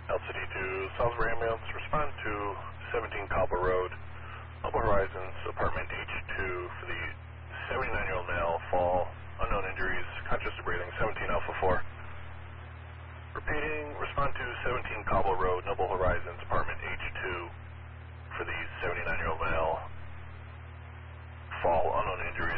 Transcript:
LCD to Salisbury Ambulance, respond to 17 Cobble Road, Noble Horizons, apartment H2 for the 79-year-old male, fall, unknown injuries, conscious of breathing, 17 Alpha 4. Repeating, respond to 17 Cobble Road, Noble Horizons, apartment H2 for the 79-year-old male, fall, unknown injuries,